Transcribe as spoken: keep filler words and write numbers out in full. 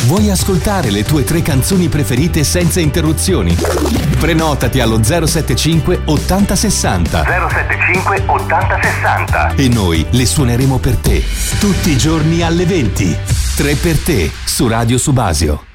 Vuoi ascoltare le tue tre canzoni preferite senza interruzioni? Prenotati allo zero settantacinque ottanta sessanta zero settantacinque ottanta sessanta e noi le suoneremo per te tutti i giorni alle venti. Tre per te su Radio Subasio.